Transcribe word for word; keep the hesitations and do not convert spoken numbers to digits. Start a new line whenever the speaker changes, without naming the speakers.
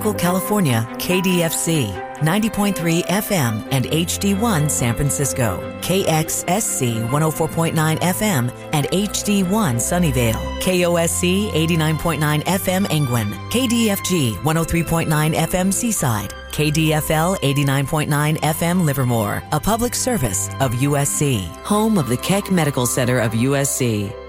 California, K D F C, ninety point three F M and H D one San Francisco, K X S C one oh four point nine F M and H D one Sunnyvale, K O S C eighty-nine point nine F M Engwin, K D F G one oh three point nine F M Seaside, K D F L eighty-nine point nine F M Livermore, a public service of U S C, home of the Keck Medical Center of U S C.